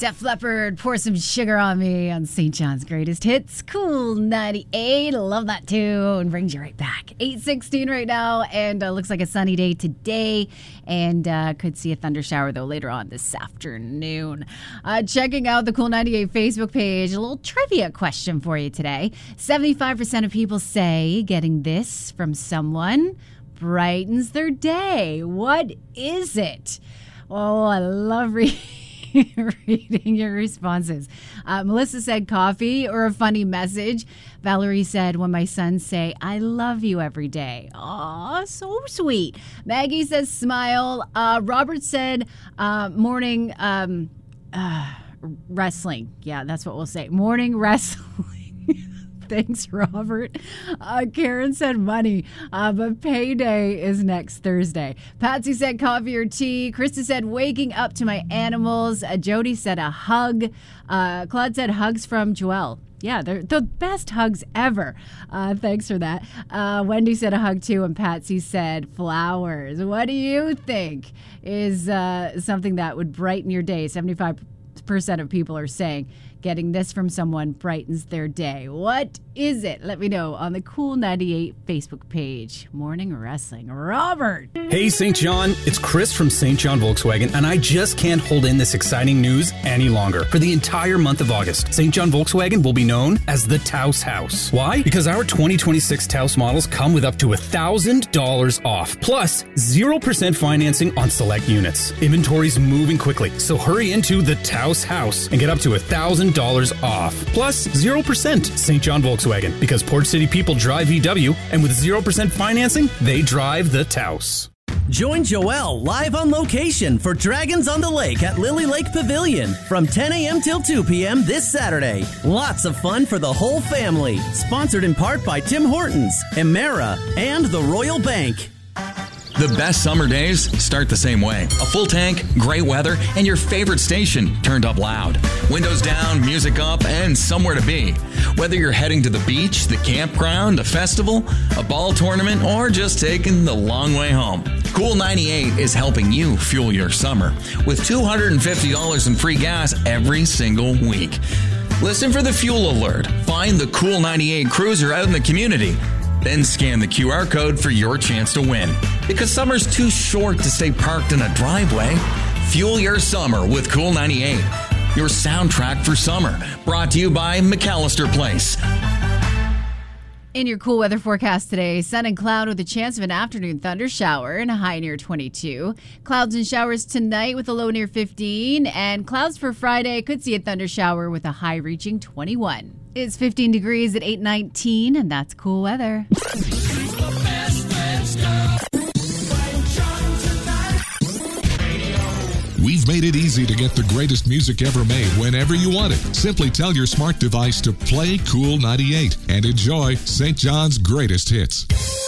Def Leppard, Pour Some Sugar on Me on St. John's Greatest Hits. Cool 98. Love that tune. Brings you right back. 8:16 right now, and looks like a sunny day today, and could see a thunder shower, though, later on this afternoon. Checking out the Cool 98 Facebook page, a little trivia question for you today. 75% of people say getting this from someone brightens their day. What is it? Oh, I love reading your responses. Melissa said coffee or a funny message. Valerie said when my sons say, I love you every day. Aw, so sweet. Maggie says smile. Robert said morning wrestling. Yeah, that's what we'll say. Morning wrestling. Thanks, Robert. Karen said money, but payday is next Thursday. Patsy said coffee or tea. Krista said waking up to my animals. Jody said a hug. Claude said hugs from Joelle. Yeah, they're the best hugs ever. Thanks for that. Wendy said a hug too, and Patsy said flowers. What do you think is something that would brighten your day? 75% of people are saying getting this from someone brightens their day. What is it? Let me know on the Cool 98 Facebook page. Morning Wrestling. Robert. Hey, St. John. It's Chris from St. John Volkswagen, and I just can't hold in this exciting news any longer. For the entire month of August, St. John Volkswagen will be known as the Taos House. Why? Because our 2026 Taos models come with up to $1,000 off, plus 0% financing on select units. Inventory's moving quickly, so hurry into the Taos House and get up to $1,000 off, plus 0%. St. John Volkswagen, because Port City people drive VW, and with 0% financing, they drive the Taos. Join Joelle live on location for Dragons on the Lake at Lily Lake Pavilion from 10 a.m. till 2 p.m. this Saturday. Lots of fun for the whole family. Sponsored in part by Tim Hortons, Emera, and the Royal Bank. The best summer days start the same way. A full tank, great weather, and your favorite station turned up loud. Windows down, music up, and somewhere to be. Whether you're heading to the beach, the campground, a festival, a ball tournament, or just taking the long way home, Cool 98 is helping you fuel your summer with $250 in free gas every single week. Listen for the fuel alert. Find the Cool 98 cruiser out in the community. Then scan the QR code for your chance to win. Because summer's too short to stay parked in a driveway. Fuel your summer with Cool 98. Your soundtrack for summer. Brought to you by McAllister Place. In your cool weather forecast today, sun and cloud with a chance of an afternoon thunder shower and a high near 22. Clouds and showers tonight with a low near 15. And clouds for Friday, could see a thunder shower with a high reaching 21. It's 15 degrees at 8:19, and that's cool weather. We've made it easy to get the greatest music ever made whenever you want it. Simply tell your smart device to play Cool 98 and enjoy St. John's greatest hits.